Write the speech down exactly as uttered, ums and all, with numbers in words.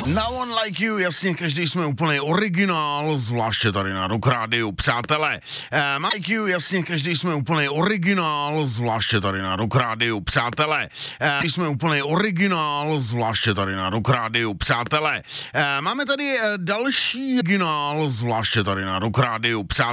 Now One Like You, jasně, každý jsme úplný originál, zvláště tady na Rock Rádiu, přátelé. Um, like you, jasně, každý jsme úplný originál, zvláště tady na Rock Rádiu, přátelé. Um, jsme úplný originál, zvláště tady na Rock Rádiu, přátelé. Um, máme tady uh, další originál, zvláště tady na Rock Rádiu, přátelé.